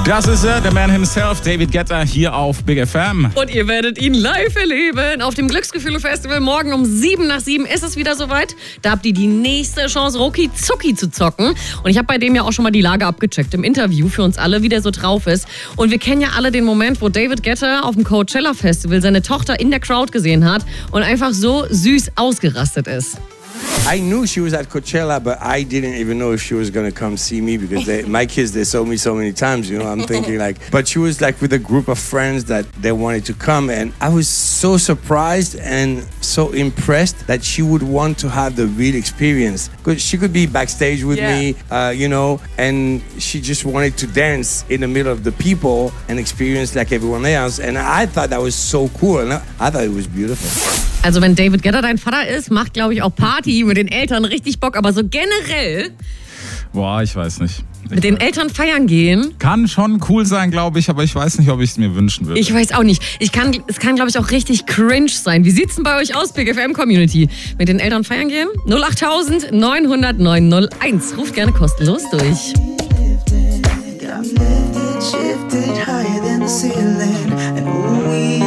Das ist er, der Man himself, David Guetta, hier auf Big FM. Und ihr werdet ihn live erleben. Auf dem Glücksgefühle-Festival morgen um 7:07 ist es wieder soweit. Da habt ihr die nächste Chance, Rucki Zucki zu zocken. Und ich habe bei dem ja auch schon mal die Lage abgecheckt im Interview für uns alle, wie der so drauf ist. Und wir kennen ja alle den Moment, wo David Guetta auf dem Coachella-Festival seine Tochter in der Crowd gesehen hat und einfach so süß ausgerastet ist. I knew she was at Coachella, but I didn't even know if she was going to come see me because my kids, they saw me so many times, you know. I'm thinking like, but she was like with a group of friends that they wanted to come, and I was so surprised and so impressed that she would want to have the real experience. Because she could be backstage with me, you know, and she just wanted to dance in the middle of the people and experience like everyone else. And I thought that was so cool, and I thought it was beautiful. Also wenn David Guetta dein Vater ist, macht, glaube ich, auch Party mit den Eltern richtig Bock. Aber so generell Boah, ich weiß nicht. mit den Eltern feiern gehen. Kann schon cool sein, glaube ich, aber ich weiß nicht, ob ich es mir wünschen würde. Ich weiß auch nicht. Es kann, glaube ich, auch richtig cringe sein. Wie sieht's denn bei euch aus, Big FM Community? Mit den Eltern feiern gehen? 08000 900 901. Ruft gerne kostenlos durch. Shifted higher than the ceiling, and